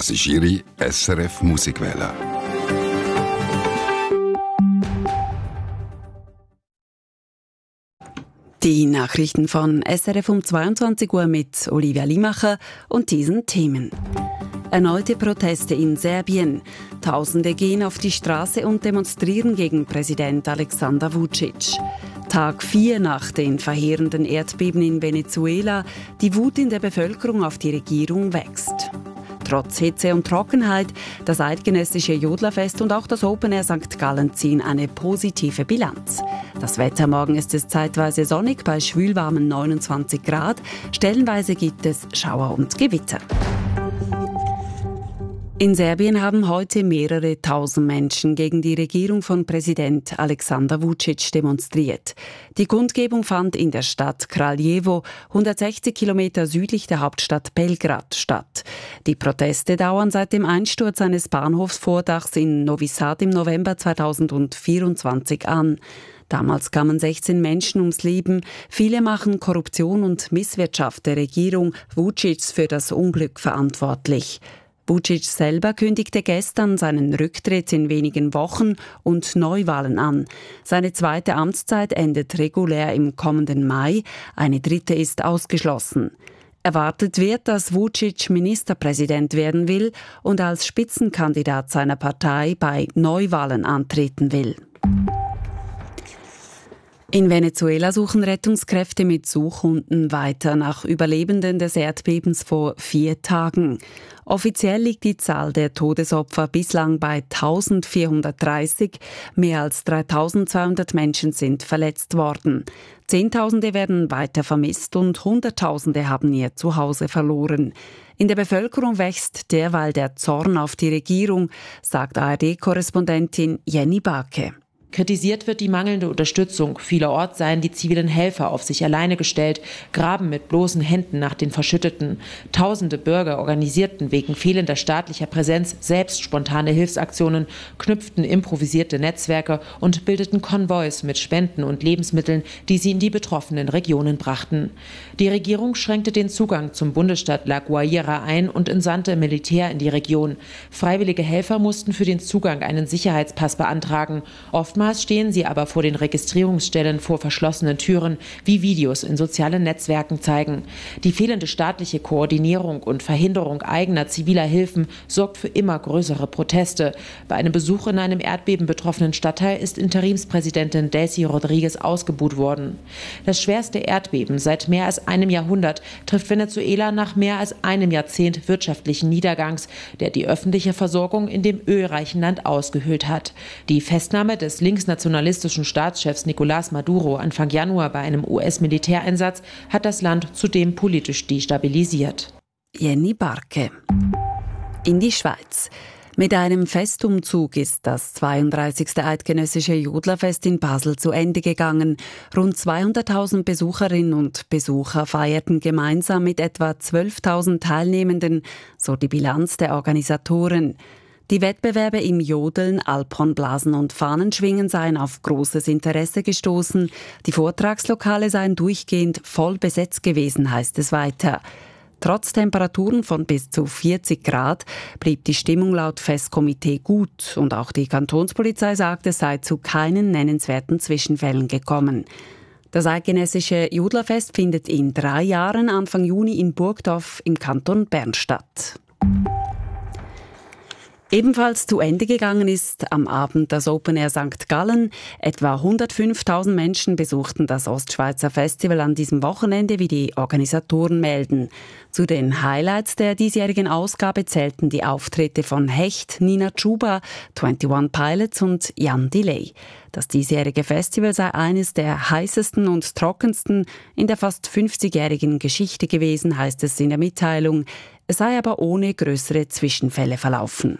Das ist Ihre SRF Musikwelle. Die Nachrichten von SRF um 22 Uhr mit Olivia Limacher und diesen Themen. Erneute Proteste in Serbien. Tausende gehen auf die Straße und demonstrieren gegen Präsident Alexander Vučić. Tag 4 nach den verheerenden Erdbeben in Venezuela. Die Wut in der Bevölkerung auf die Regierung wächst. Trotz Hitze und Trockenheit, das eidgenössische Jodlerfest und auch das Open Air St. Gallen ziehen eine positive Bilanz. Das Wetter morgen ist es zeitweise sonnig bei schwülwarmen 29 Grad. Stellenweise gibt es Schauer und Gewitter. In Serbien haben heute mehrere tausend Menschen gegen die Regierung von Präsident Alexander Vučić demonstriert. Die Kundgebung fand in der Stadt Kraljevo, 160 Kilometer südlich der Hauptstadt Belgrad, statt. Die Proteste dauern seit dem Einsturz eines Bahnhofsvordachs in Novi Sad im November 2024 an. Damals kamen 16 Menschen ums Leben. Viele machen Korruption und Misswirtschaft der Regierung Vučićs für das Unglück verantwortlich. Vučić selber kündigte gestern seinen Rücktritt in wenigen Wochen und Neuwahlen an. Seine zweite Amtszeit endet regulär im kommenden Mai. Eine dritte ist ausgeschlossen. Erwartet wird, dass Vučić Ministerpräsident werden will und als Spitzenkandidat seiner Partei bei Neuwahlen antreten will. In Venezuela suchen Rettungskräfte mit Suchhunden weiter nach Überlebenden des Erdbebens vor 4 Tagen. Offiziell liegt die Zahl der Todesopfer bislang bei 1430. Mehr als 3200 Menschen sind verletzt worden. Zehntausende werden weiter vermisst und Hunderttausende haben ihr Zuhause verloren. In der Bevölkerung wächst derweil der Zorn auf die Regierung, sagt ARD-Korrespondentin Jenny Barke. Kritisiert wird die mangelnde Unterstützung. Vielerorts seien die zivilen Helfer auf sich alleine gestellt, graben mit bloßen Händen nach den Verschütteten. Tausende Bürger organisierten wegen fehlender staatlicher Präsenz selbst spontane Hilfsaktionen, knüpften improvisierte Netzwerke und bildeten Konvois mit Spenden und Lebensmitteln, die sie in die betroffenen Regionen brachten. Die Regierung schränkte den Zugang zum Bundesstaat La Guaira ein und entsandte Militär in die Region. Freiwillige Helfer mussten für den Zugang einen Sicherheitspass beantragen. Oftmals stehen sie aber vor den Registrierungsstellen vor verschlossenen Türen, wie Videos in sozialen Netzwerken zeigen. Die fehlende staatliche Koordinierung und Verhinderung eigener ziviler Hilfen sorgt für immer größere Proteste. Bei einem Besuch in einem Erdbeben betroffenen Stadtteil ist Interimspräsidentin Delcy Rodriguez ausgebuht worden. Das schwerste Erdbeben seit mehr als einem Jahrhundert trifft Venezuela nach mehr als einem Jahrzehnt wirtschaftlichen Niedergangs, der die öffentliche Versorgung in dem ölreichen Land ausgehöhlt hat. Die Festnahme des linksnationalistischen Staatschefs Nicolás Maduro Anfang Januar bei einem US-Militäreinsatz hat das Land zudem politisch destabilisiert. Jenny Barke. In die Schweiz. Mit einem Festumzug ist das 32. Eidgenössische Jodlerfest in Basel zu Ende gegangen. Rund 200.000 Besucherinnen und Besucher feierten gemeinsam mit etwa 12.000 Teilnehmenden, so die Bilanz der Organisatoren. Die Wettbewerbe im Jodeln, Alphornblasen und Fahnenschwingen seien auf großes Interesse gestoßen. Die Vortragslokale seien durchgehend voll besetzt gewesen, heißt es weiter. Trotz Temperaturen von bis zu 40 Grad blieb die Stimmung laut Festkomitee gut und auch die Kantonspolizei sagt, es sei zu keinen nennenswerten Zwischenfällen gekommen. Das eidgenössische Jodlerfest findet in 3 Jahren Anfang Juni in Burgdorf im Kanton Bern statt. Ebenfalls zu Ende gegangen ist am Abend das Open Air St. Gallen. Etwa 105.000 Menschen besuchten das Ostschweizer Festival an diesem Wochenende, wie die Organisatoren melden. Zu den Highlights der diesjährigen Ausgabe zählten die Auftritte von Hecht, Nina Chuba, 21 Pilots und Jan Delay. Das diesjährige Festival sei eines der heißesten und trockensten in der fast 50-jährigen Geschichte gewesen, heißt es in der Mitteilung. Es sei aber ohne größere Zwischenfälle verlaufen.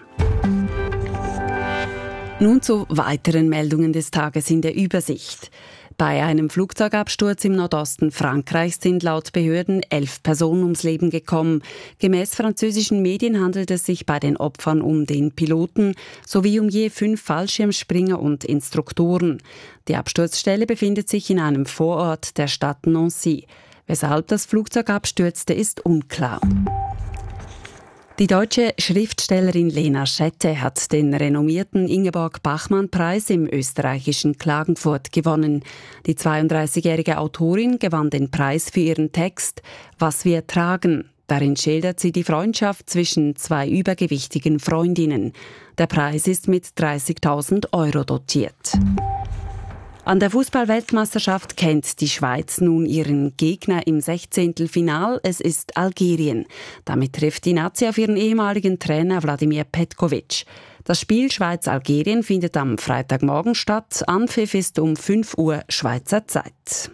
Nun zu weiteren Meldungen des Tages in der Übersicht. Bei einem Flugzeugabsturz im Nordosten Frankreichs sind laut Behörden 11 Personen ums Leben gekommen. Gemäß französischen Medien handelt es sich bei den Opfern um den Piloten sowie um je 5 Fallschirmspringer und Instruktoren. Die Absturzstelle befindet sich in einem Vorort der Stadt Nancy. Weshalb das Flugzeug abstürzte, ist unklar. Die deutsche Schriftstellerin Lena Schette hat den renommierten Ingeborg-Bachmann-Preis im österreichischen Klagenfurt gewonnen. Die 32-jährige Autorin gewann den Preis für ihren Text »Was wir tragen«. Darin schildert sie die Freundschaft zwischen zwei übergewichtigen Freundinnen. Der Preis ist mit 30.000 € dotiert. An der Fußball-Weltmeisterschaft kennt die Schweiz nun ihren Gegner im 16. Final. Es ist Algerien. Damit trifft die Nazi auf ihren ehemaligen Trainer Wladimir Petkovic. Das Spiel Schweiz-Algerien findet am Freitagmorgen statt. Anpfiff ist um 5 Uhr Schweizer Zeit.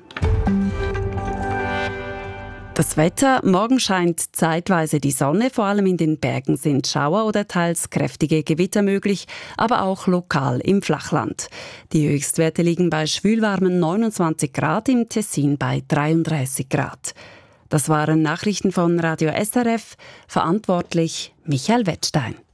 Das Wetter: Morgen scheint zeitweise die Sonne, vor allem in den Bergen sind Schauer oder teils kräftige Gewitter möglich, aber auch lokal im Flachland. Die Höchstwerte liegen bei schwülwarmen 29 Grad, im Tessin bei 33 Grad. Das waren Nachrichten von Radio SRF, verantwortlich Michael Wettstein.